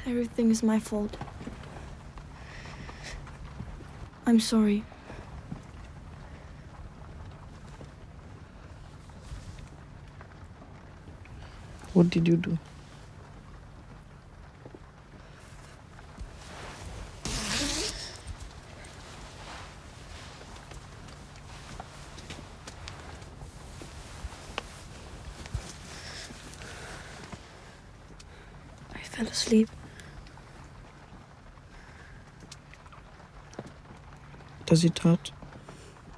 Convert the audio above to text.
Everything is my fault. I'm sorry. What did you do? I fell asleep. Does it hurt?